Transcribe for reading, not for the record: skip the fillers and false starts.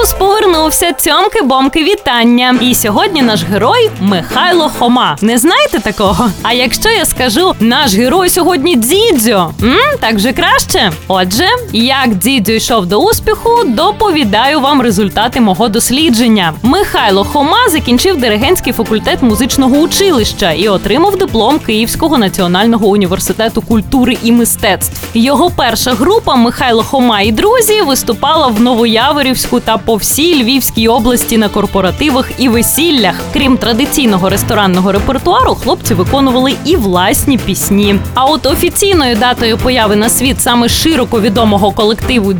Корпус повернувся, цьомки-бомки, вітання. І сьогодні наш герой Михайло Хома. Не знаєте такого? А якщо я скажу, наш герой сьогодні Дзідзьо? Так же краще? Отже, як Дзідзьо йшов до успіху, доповідаю вам результати мого дослідження. Михайло Хома закінчив диригентський факультет музичного училища і отримав диплом Київського національного університету культури і мистецтв. Його перша група «Михайло Хома і друзі» виступала в Новояворівську та по всій Львівській області на корпоративах і весіллях. Крім традиційного ресторанного репертуару, хлопці виконували і власні пісні. А от офіційною датою появи на світ саме широко відомого колективу